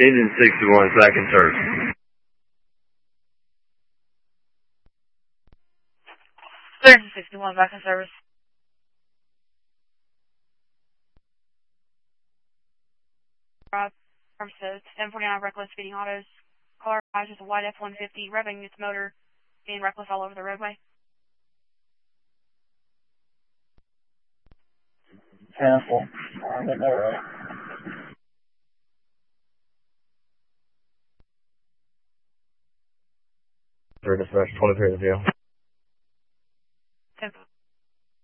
Engine 61, second turn. Engine 61, back in service. Services, 1049 reckless speeding autos. Car is a white F-150, revving its motor, being reckless all over the roadway. 10-4. I'm hitting that right. Dispatch 23 to 0.